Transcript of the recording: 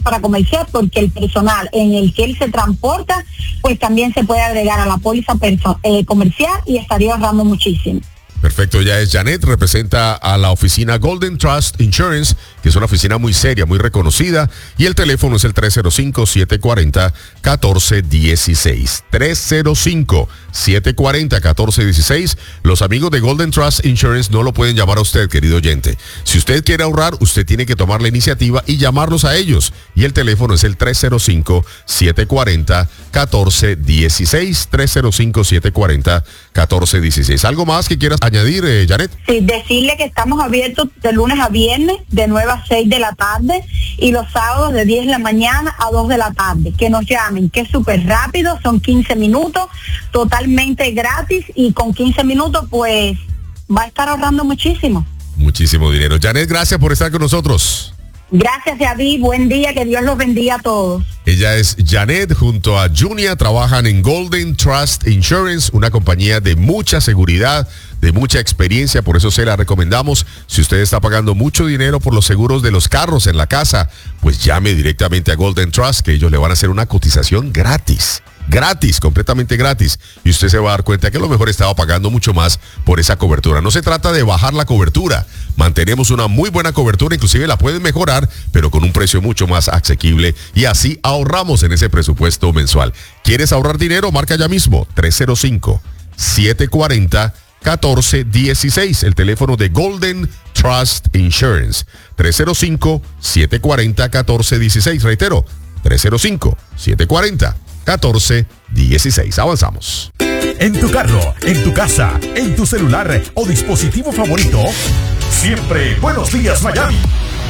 para comercial, porque el personal en el que él se transporta, pues también se puede agregar a la póliza comercial y estaría ahorrando muchísimo. Perfecto, ya es Janet, representa a la oficina Golden Trust Insurance, que es una oficina muy seria, muy reconocida, y el teléfono es el 305-740-1416. 305-740-1416. Los amigos de Golden Trust Insurance no lo pueden llamar a usted, querido oyente. Si usted quiere ahorrar, usted tiene que tomar la iniciativa y llamarlos a ellos. Y el teléfono es el 305-740-1416. 305-740-1416. ¿Algo más que quieras añadir, Janet? Sí, decirle que estamos abiertos de lunes a viernes, de 9 a 6 de la tarde, y los sábados de 10 de la mañana a 2 de la tarde. Que nos llamen, que es súper rápido, son 15 minutos, totalmente gratis, y con 15 minutos pues va a estar ahorrando muchísimo. Muchísimo dinero. Janet, gracias por estar con nosotros. Gracias, David, buen día, que Dios los bendiga a todos. Ella es Janet, junto a Junia, trabajan en Golden Trust Insurance, una compañía de mucha seguridad, de mucha experiencia, por eso se la recomendamos. Si usted está pagando mucho dinero por los seguros de los carros en la casa, pues llame directamente a Golden Trust, que ellos le van a hacer una cotización gratis. Gratis, completamente gratis. Y usted se va a dar cuenta que a lo mejor estaba pagando mucho más por esa cobertura. No se trata de bajar la cobertura. Mantenemos una muy buena cobertura, inclusive la pueden mejorar, pero con un precio mucho más asequible, y así ahorramos en ese presupuesto mensual. ¿Quieres ahorrar dinero? Marca ya mismo 305-740-1416, el teléfono de Golden Trust Insurance. 305-740-1416. Reitero, 305-740-1416. Avanzamos. En tu carro, en tu casa, en tu celular o dispositivo favorito, siempre Buenos Días Miami.